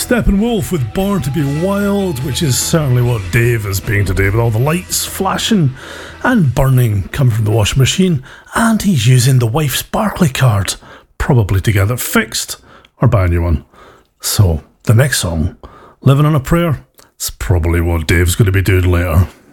Steppenwolf with Born to Be Wild, which is certainly what Dave is being today, with all the lights flashing and burning coming from the washing machine, and he's using the wife's Barclay card, probably to get it fixed or buy a new one. So, the next song, Living on a Prayer, it's probably what Dave's going to be doing later.